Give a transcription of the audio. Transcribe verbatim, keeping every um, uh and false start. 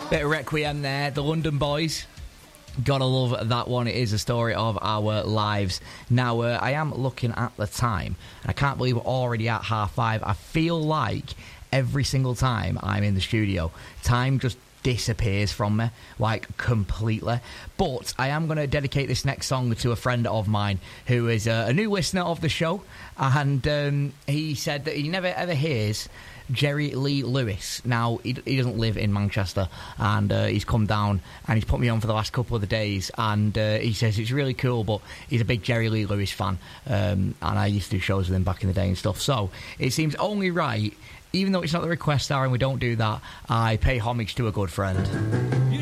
Bit of Requiem there, the London Boys. Gotta love that one. It is a story of our lives. Now, uh, I am looking at the time, and I can't believe we're already at half five. I feel like every single time I'm in the studio, time just disappears from me, like, completely. But I am going to dedicate this next song to a friend of mine who is uh, a new listener of the show, and um, he said that he never ever hears Jerry Lee Lewis. Now, he, he doesn't live in Manchester, and uh, he's come down and he's put me on for the last couple of the days, and uh, he says it's really cool, but he's a big Jerry Lee Lewis fan, um, and I used to do shows with him back in the day and stuff, so it seems only right, even though it's not the request hour and we don't do that, I pay homage to a good friend.